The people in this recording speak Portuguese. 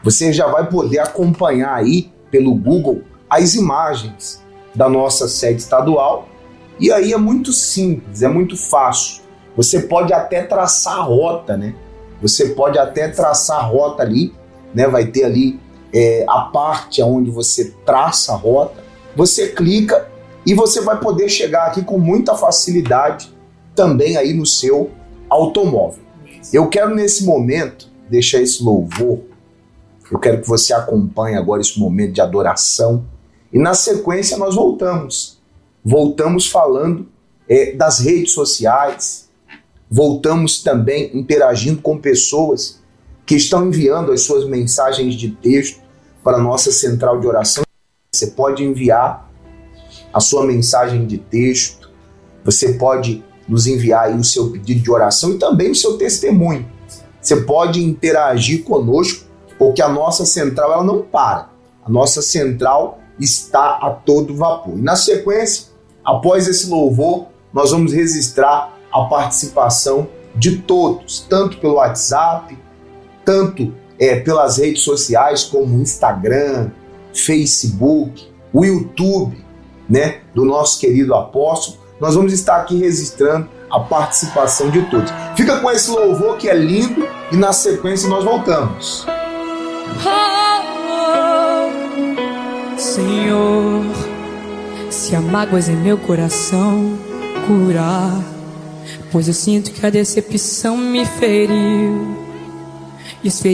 Você já vai poder acompanhar aí pelo Google as imagens da nossa sede estadual. E aí é muito simples, é muito fácil. Você pode até traçar a rota, né? Você pode até traçar a rota ali, né? Vai ter ali a parte onde você traça a rota. Você clica e você vai poder chegar aqui com muita facilidade também aí no seu automóvel. Eu quero nesse momento deixar esse louvor. Eu quero que você acompanhe agora esse momento de adoração. E na sequência nós voltamos. Voltamos falando das redes sociais. Voltamos também interagindo com pessoas que estão enviando as suas mensagens de texto para a nossa central de oração. Você pode enviar a sua mensagem de texto. Você pode nos enviar aí o seu pedido de oração e também o seu testemunho. Você pode interagir conosco, porque a nossa central ela não para. A nossa central está a todo vapor. E na sequência, após esse louvor, nós vamos registrar a participação de todos, tanto pelo WhatsApp, tanto pelas redes sociais como Instagram, Facebook, o YouTube, né, do nosso querido apóstolo. Nós vamos estar aqui registrando a participação de todos. Fica com esse louvor que é lindo e na sequência nós voltamos. Senhor, se há mágoas em meu coração, curar, pois eu sinto que a decepção me feriu. E